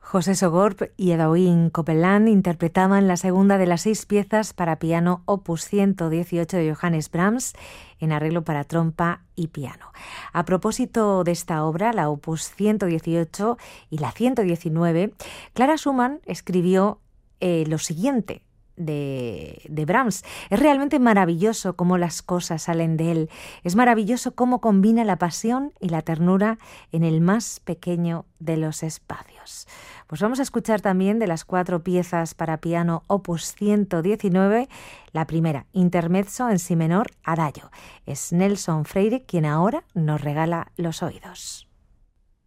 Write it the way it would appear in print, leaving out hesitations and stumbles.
José Sogorb y Edaouin Copeland interpretaban la segunda de las 6 piezas para piano opus 118 de Johannes Brahms en arreglo para trompa y piano. A propósito de esta obra, la opus 118 y la 119, Clara Schumann escribió lo siguiente de Brahms. Es realmente maravilloso cómo las cosas salen de él. Es maravilloso cómo combina la pasión y la ternura en el más pequeño de los espacios. Pues vamos a escuchar también de las 4 piezas para piano opus 119, la primera, intermezzo en si menor, adagio. Es Nelson Freire quien ahora nos regala los oídos.